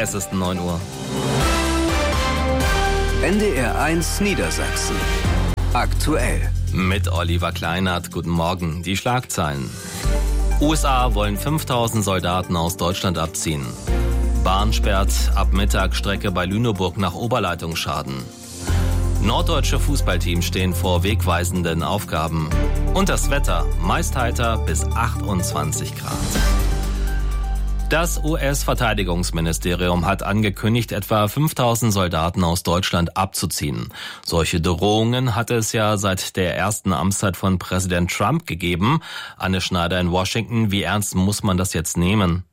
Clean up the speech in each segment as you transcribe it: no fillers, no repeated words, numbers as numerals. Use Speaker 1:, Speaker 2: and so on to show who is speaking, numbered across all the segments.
Speaker 1: Es ist 9 Uhr.
Speaker 2: NDR1 Niedersachsen. Aktuell.
Speaker 1: Mit Oliver Kleinert. Guten Morgen. Die Schlagzeilen. USA wollen 5000 Soldaten aus Deutschland abziehen. Bahn sperrt ab Mittag Strecke bei Lüneburg nach Oberleitungsschaden. Norddeutsche Fußballteams stehen vor wegweisenden Aufgaben. Und das Wetter, meist heiter bis 28 Grad. Das US-Verteidigungsministerium hat angekündigt, etwa 5000 Soldaten aus Deutschland abzuziehen. Solche Drohungen hat es ja seit der ersten Amtszeit von Präsident Trump gegeben. Anne Schneider in Washington, wie ernst muss man das jetzt nehmen?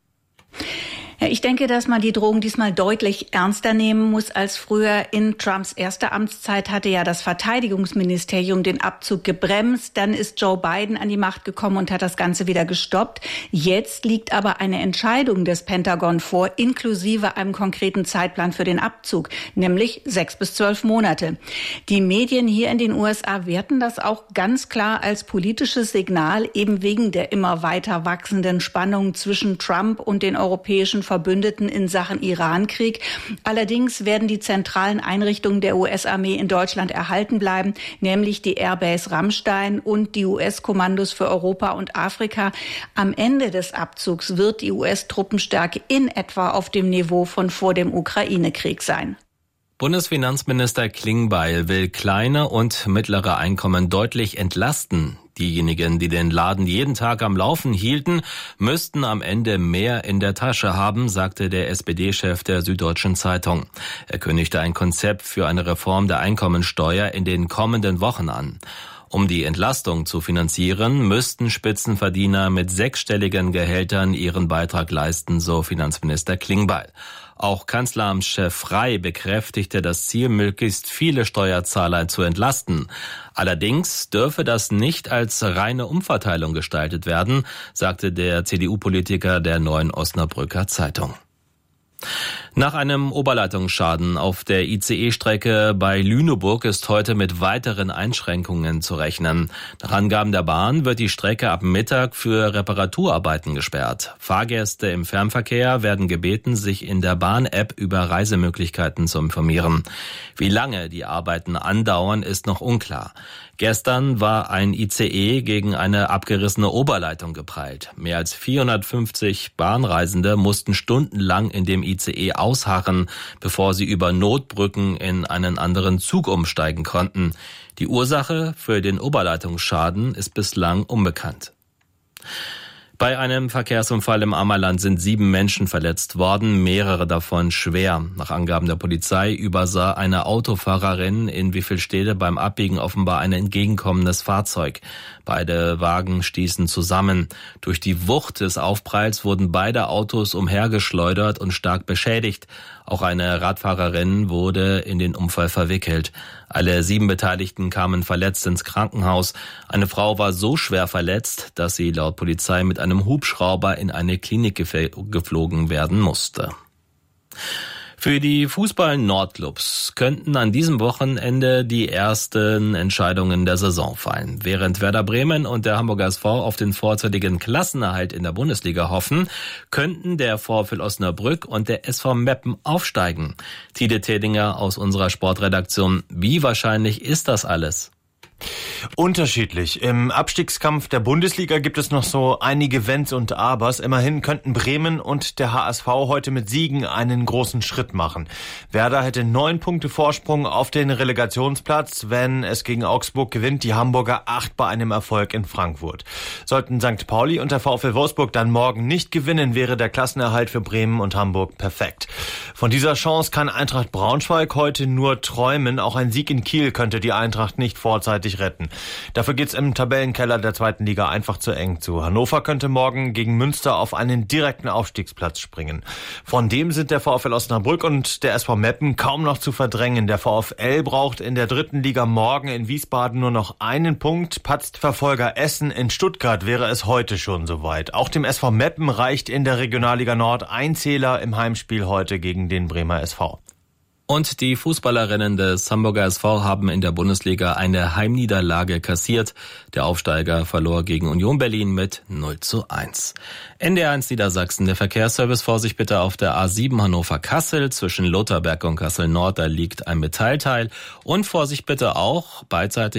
Speaker 3: Ja, ich denke, dass man die Drohung diesmal deutlich ernster nehmen muss als früher. In Trumps erster Amtszeit hatte ja das Verteidigungsministerium den Abzug gebremst. Dann ist Joe Biden an die Macht gekommen und hat das Ganze wieder gestoppt. Jetzt liegt aber eine Entscheidung des Pentagon vor, inklusive einem konkreten Zeitplan für den Abzug, nämlich 6 bis 12 Monate. Die Medien hier in den USA werten das auch ganz klar als politisches Signal, eben wegen der immer weiter wachsenden Spannung zwischen Trump und den europäischen Verbündeten in Sachen Irankrieg. Allerdings werden die zentralen Einrichtungen der US-Armee in Deutschland erhalten bleiben, nämlich die Airbase Ramstein und die US-Kommandos für Europa und Afrika. Am Ende des Abzugs wird die US-Truppenstärke in etwa auf dem Niveau von vor dem Ukraine-Krieg sein.
Speaker 1: Bundesfinanzminister Klingbeil will kleine und mittlere Einkommen deutlich entlasten. Diejenigen, die den Laden jeden Tag am Laufen hielten, müssten am Ende mehr in der Tasche haben, sagte der SPD-Chef der Süddeutschen Zeitung. Er kündigte ein Konzept für eine Reform der Einkommensteuer in den kommenden Wochen an. Um die Entlastung zu finanzieren, müssten Spitzenverdiener mit 6-stelligen Gehältern ihren Beitrag leisten, so Finanzminister Klingbeil. Auch Kanzleramtschef Frey bekräftigte das Ziel, möglichst viele Steuerzahler zu entlasten. Allerdings dürfe das nicht als reine Umverteilung gestaltet werden, sagte der CDU-Politiker der Neuen Osnabrücker Zeitung. Nach einem Oberleitungsschaden auf der ICE-Strecke bei Lüneburg ist heute mit weiteren Einschränkungen zu rechnen. Nach Angaben der Bahn wird die Strecke ab Mittag für Reparaturarbeiten gesperrt. Fahrgäste im Fernverkehr werden gebeten, sich in der Bahn-App über Reisemöglichkeiten zu informieren. Wie lange die Arbeiten andauern, ist noch unklar. Gestern war ein ICE gegen eine abgerissene Oberleitung geprallt. Mehr als 450 Bahnreisende mussten stundenlang in dem ICE ausharren, bevor sie über Notbrücken in einen anderen Zug umsteigen konnten. Die Ursache für den Oberleitungsschaden ist bislang unbekannt. Bei einem Verkehrsunfall im Ammerland sind 7 Menschen verletzt worden, mehrere davon schwer. Nach Angaben der Polizei übersah eine Autofahrerin in Wiffelstede beim Abbiegen offenbar ein entgegenkommendes Fahrzeug. Beide Wagen stießen zusammen. Durch die Wucht des Aufpralls wurden beide Autos umhergeschleudert und stark beschädigt. Auch eine Radfahrerin wurde in den Unfall verwickelt. Alle 7 Beteiligten kamen verletzt ins Krankenhaus. Eine Frau war so schwer verletzt, dass sie laut Polizei mit einem Hubschrauber in eine Klinik geflogen werden musste. Für die Fußball-Nordclubs könnten an diesem Wochenende die ersten Entscheidungen der Saison fallen. Während Werder Bremen und der Hamburger SV auf den vorzeitigen Klassenerhalt in der Bundesliga hoffen, könnten der VfL Osnabrück und der SV Meppen aufsteigen. Tide Tedinger aus unserer Sportredaktion. Wie wahrscheinlich ist das alles?
Speaker 4: Unterschiedlich. Im Abstiegskampf der Bundesliga gibt es noch so einige Wenns und Abers. Immerhin könnten Bremen und der HSV heute mit Siegen einen großen Schritt machen. Werder hätte 9 Punkte Vorsprung auf den Relegationsplatz, wenn es gegen Augsburg gewinnt. Die Hamburger 8 bei einem Erfolg in Frankfurt. Sollten St. Pauli und der VfL Wolfsburg dann morgen nicht gewinnen, wäre der Klassenerhalt für Bremen und Hamburg perfekt. Von dieser Chance kann Eintracht Braunschweig heute nur träumen. Auch ein Sieg in Kiel könnte die Eintracht nicht vorzeitig retten. Dafür geht's im Tabellenkeller der 2. Liga einfach zu eng zu. Hannover könnte morgen gegen Münster auf einen direkten Aufstiegsplatz springen. Von dem sind der VfL Osnabrück und der SV Meppen kaum noch zu verdrängen. Der VfL braucht in der 3. Liga morgen in Wiesbaden nur noch einen Punkt. Patzt Verfolger Essen in Stuttgart, wäre es heute schon soweit. Auch dem SV Meppen reicht in der Regionalliga Nord ein Zähler im Heimspiel heute gegen den Bremer SV.
Speaker 1: Und die Fußballerinnen des Hamburger SV haben in der Bundesliga eine Heimniederlage kassiert. Der Aufsteiger verlor gegen Union Berlin mit 0:1. NDR1 Niedersachsen, der Verkehrsservice, Vorsicht bitte auf der A7 Hannover-Kassel. Zwischen Lotharberg und Kassel-Nord, da liegt ein Metallteil. Und Vorsicht bitte auch beidseitig